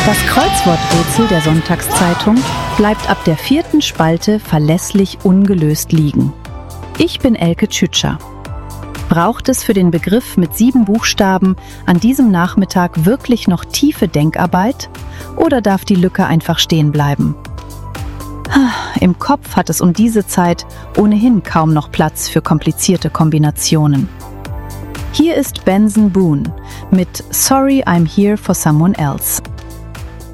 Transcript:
Das Kreuzworträtsel der Sonntagszeitung bleibt ab der 4. Spalte verlässlich ungelöst liegen. Ich bin Elke Tschütscher. Braucht es für den Begriff mit 7 Buchstaben an diesem Nachmittag wirklich noch tiefe Denkarbeit oder darf die Lücke einfach stehen bleiben? Im Kopf hat es um diese Zeit ohnehin kaum noch Platz für komplizierte Kombinationen. Hier ist Benson Boone mit Sorry I'm Here for Someone Else.